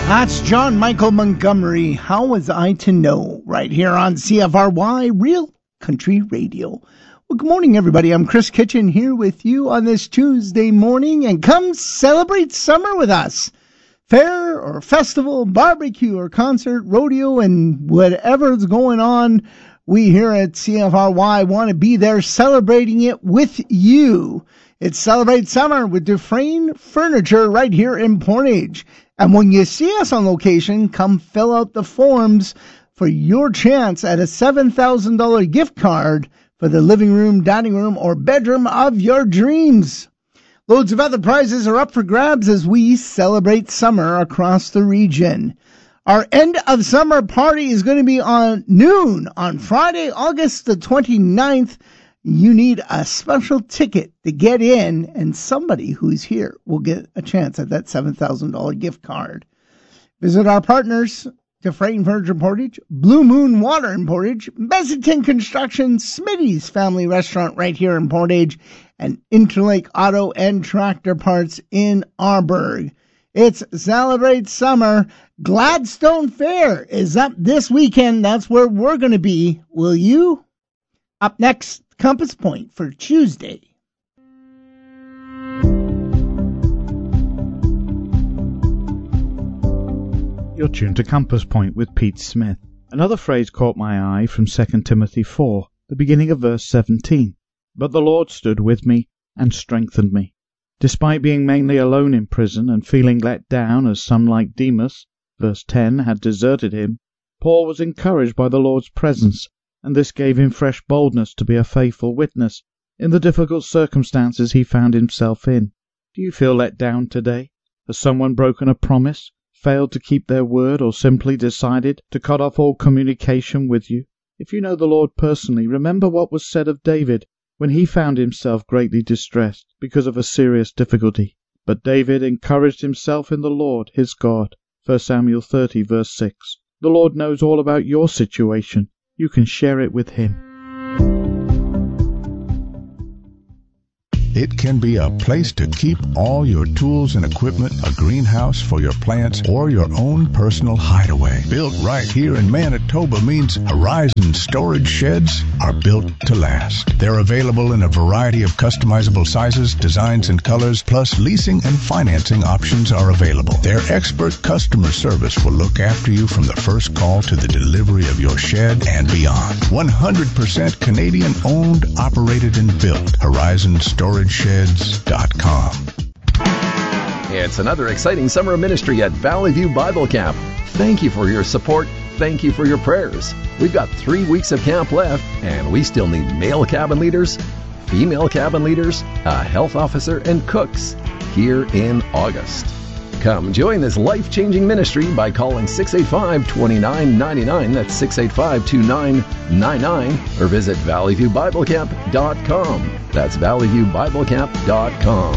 That's John Michael Montgomery. How was I to know? Right here on CFRY Real Country Radio. Well, good morning, everybody. I'm Chris Kitchen here with you on this Tuesday morning, and come celebrate summer with us. Fair or festival, barbecue or concert, rodeo, and whatever's going on, we here at CFRY want to be there celebrating it with you. It's Celebrate Summer with Dufresne Furniture right here in Portage. And when you see us on location, come fill out the forms for your chance at a $7,000 gift card for the living room, dining room, or bedroom of your dreams. Loads of other prizes are up for grabs as we celebrate summer across the region. Our end of summer party is going to be on noon on Friday, August the 29th. You need a special ticket to get in, and somebody who's here will get a chance at that $7,000 gift card. Visit our partners, Dufresne Furniture Portage, Blue Moon Water in Portage, Mesiton Construction, Smitty's Family Restaurant right here in Portage, and Interlake Auto and Tractor Parts in Arborg. It's Celebrate Summer. Gladstone Fair is up this weekend. That's where we're going to be. Will you? Up next, Compass Point for Tuesday. You're tuned to Compass Point with Pete Smith. Another phrase caught my eye from 2 Timothy 4, the beginning of verse 17. But the Lord stood with me and strengthened me. Despite being mainly alone in prison and feeling let down as some like Demas, verse 10, had deserted him, Paul was encouraged by the Lord's presence, and this gave him fresh boldness to be a faithful witness in the difficult circumstances he found himself in. Do you feel let down today? Has someone broken a promise, failed to keep their word, or simply decided to cut off all communication with you? If you know the Lord personally, remember what was said of David when he found himself greatly distressed because of a serious difficulty. But David encouraged himself in the Lord, his God. 1 Samuel 30, verse 6. The Lord knows all about your situation. You can share it with him. It can be a place to keep all your tools and equipment, a greenhouse for your plants, or your own personal hideaway. Built right here in Manitoba means Horizon storage sheds are built to last. They're available in a variety of customizable sizes, designs, and colors, plus leasing and financing options are available. Their expert customer service will look after you from the first call to the delivery of your shed and beyond. 100% Canadian owned, operated, and built. HorizonStorageSheds.com. It's another exciting summer ministry at Valley View Bible Camp. Thank you for your support. Thank you for your prayers. We've got 3 weeks of camp left, and we still need male cabin leaders, female cabin leaders, a health officer, and cooks here in August. Come join this life-changing ministry by calling 685-2999. That's 685-2999. Or visit valleyviewbiblecamp.com. That's valleyviewbiblecamp.com.